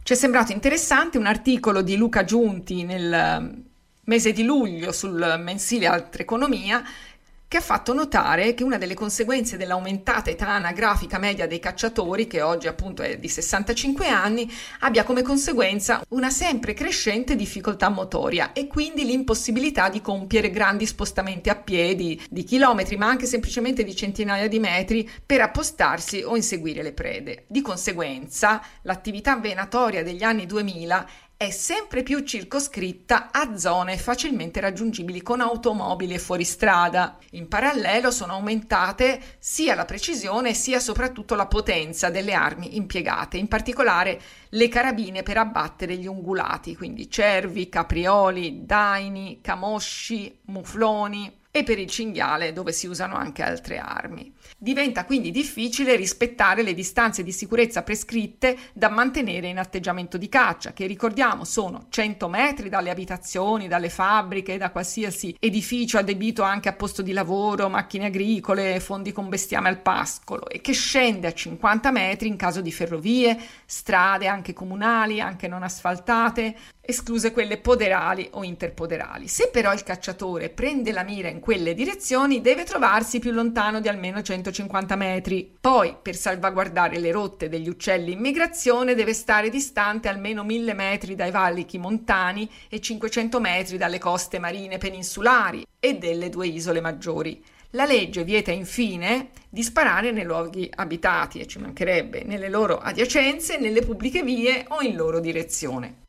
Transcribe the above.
Ci è sembrato interessante un articolo di Luca Giunti nel mese di luglio sul mensile Altra Economia, che ha fatto notare che una delle conseguenze dell'aumentata età anagrafica media dei cacciatori, che oggi appunto è di 65 anni, abbia come conseguenza una sempre crescente difficoltà motoria e quindi l'impossibilità di compiere grandi spostamenti a piedi di chilometri, ma anche semplicemente di centinaia di metri per appostarsi o inseguire le prede. Di conseguenza, l'attività venatoria degli anni 2000 è sempre più circoscritta a zone facilmente raggiungibili con automobili e fuoristrada. In parallelo sono aumentate sia la precisione sia soprattutto la potenza delle armi impiegate, in particolare le carabine per abbattere gli ungulati, quindi cervi, caprioli, daini, camosci, mufloni, e per il cinghiale, dove si usano anche altre armi. Diventa quindi difficile rispettare le distanze di sicurezza prescritte da mantenere in atteggiamento di caccia, che ricordiamo sono 100 metri dalle abitazioni, dalle fabbriche, da qualsiasi edificio adibito anche a posto di lavoro, macchine agricole, fondi con bestiame al pascolo, e che scende a 50 metri in caso di ferrovie, strade anche comunali, anche non asfaltate, escluse quelle poderali o interpoderali. Se però il cacciatore prende la mira in quelle direzioni, deve trovarsi più lontano di almeno 150 metri. Poi, per salvaguardare le rotte degli uccelli in migrazione, deve stare distante almeno 1000 metri dai valichi montani e 500 metri dalle coste marine peninsulari e delle 2 isole maggiori. La legge vieta infine di sparare nei luoghi abitati, e ci mancherebbe, nelle loro adiacenze, nelle pubbliche vie o in loro direzione.